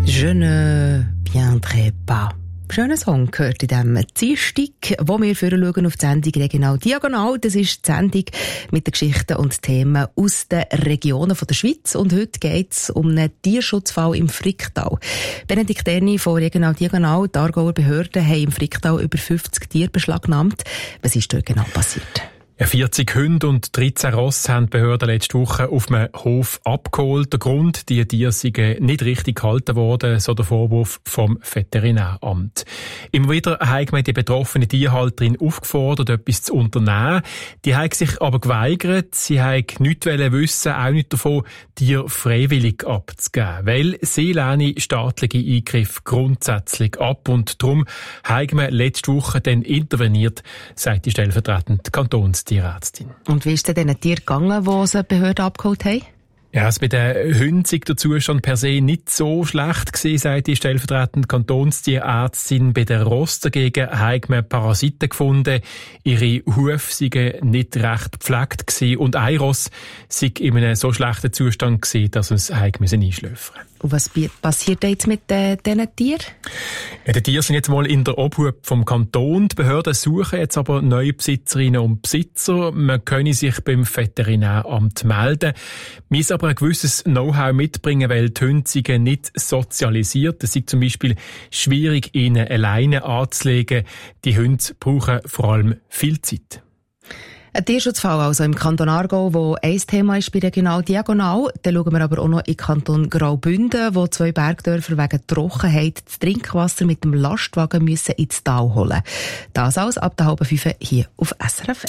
Je ne viendrai pas. Schöner Song gehört in diesem Dienstag, wo wir schauen auf die Sendung «Regional Diagonal». Das ist die Sendung mit den Geschichten und Themen aus den Regionen der Schweiz. Und heute geht es um einen Tierschutzfall im Fricktal. Benedikt Erni von «Regional Diagonal», die Aargauer Behörden haben im Fricktal über 50 Tiere beschlagnahmt. Was ist dort genau passiert? 40 Hunde und 13 Rosse haben die Behörden letzte Woche auf einem Hof abgeholt. Der Grund, die Tiere seien nicht richtig gehalten worden, so der Vorwurf vom Veterinäramt. Immer wieder haben die betroffene Tierhalterin aufgefordert, etwas zu unternehmen. Die haben sich aber geweigert. Sie haben nichts wissen, auch nicht davon, Tiere freiwillig abzugeben. Weil sie lehnen staatliche Eingriffe grundsätzlich ab. Und darum haben wir letzte Woche dann interveniert, sagt die stellvertretende Kantonstierärztin. Und wie ist denn diesen Tieren gegangen, die sie die Behörden abgeholt haben? Ja, also bei den Hunden sei der Zustand per se nicht so schlecht gewesen, sagt die stellvertretende Kantonstierärztin. Bei den Rossen dagegen haben wir Parasiten gefunden. Ihre Hufe seien nicht recht gepflegt gewesen. Und ein Ross sei in einem so schlechten Zustand gewesen, dass es einschläfern musste. Und was passiert jetzt mit diesen Tieren? Ja, die Tiere sind jetzt mal in der Obhut vom Kanton. Die Behörden suchen jetzt aber neue Besitzerinnen und Besitzer. Man könne sich beim Veterinäramt melden. Man muss aber ein gewisses Know-how mitbringen, weil die Hunde sind nicht sozialisiert. Es ist zum Beispiel schwierig, ihnen alleine anzulegen. Die Hunde brauchen vor allem viel Zeit. Ein Tierschutzfall also im Kanton Aargau, wo ein Thema ist bei Regional Diagonal. Dann schauen wir aber auch noch in den Kanton Graubünden, wo 2 Bergdörfer wegen Trockenheit das Trinkwasser mit dem Lastwagen müssen ins Tal holen. Das alles ab der 4:30 hier auf SRF.